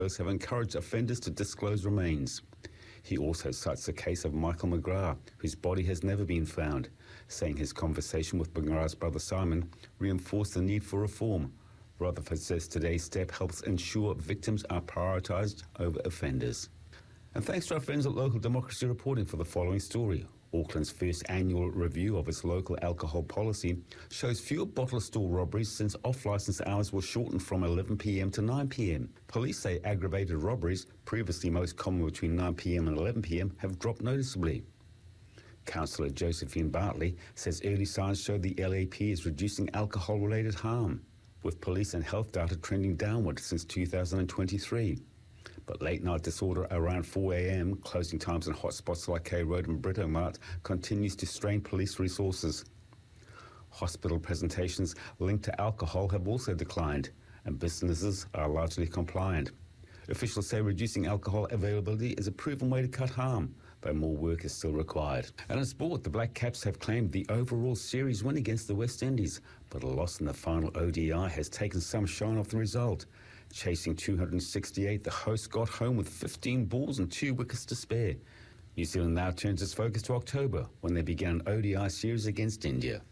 have encouraged offenders to disclose remains. He also cites the case of Michael McGrath, whose body has never been found, saying his conversation with McGrath's brother Simon reinforced the need for reform. Rutherford says today's step helps ensure victims are prioritised over offenders. And thanks to our friends at Local Democracy reporting for the following story. Auckland's first annual review of its local alcohol policy shows fewer bottle store robberies since off-licence hours were shortened from 11 p.m. to 9 p.m. Police say aggravated robberies, previously most common between 9 p.m. and 11 p.m, have dropped noticeably. Councillor Josephine Bartley says early signs show the LAP is reducing alcohol-related harm, with police and health data trending downward since 2023. But late-night disorder around 4 a.m, closing times in hotspots like K Road and Britomart continues to strain police resources. Hospital presentations linked to alcohol have also declined, and businesses are largely compliant. Officials say reducing alcohol availability is a proven way to cut harm, though more work is still required. And in sport, the Black Caps have claimed the overall series win against the West Indies, but a loss in the final ODI has taken some shine off the result. Chasing 268, the hosts got home with 15 balls and 2 wickets to spare. New Zealand now turns its focus to October, when they begin an ODI series against India.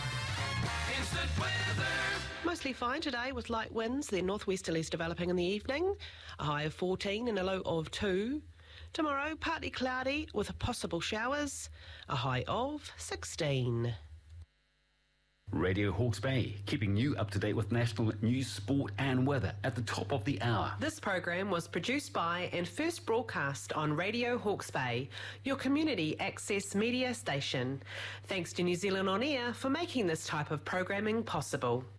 Mostly fine today with light winds, then northwesterlies developing in the evening. A high of 14 and a low of 2. Tomorrow, partly cloudy with possible showers. A high of 16. Radio Hawke's Bay, keeping you up to date with national news, sport and weather at the top of the hour. This program was produced by and first broadcast on Radio Hawke's Bay, your community access media station. Thanks to New Zealand On Air for making this type of programming possible.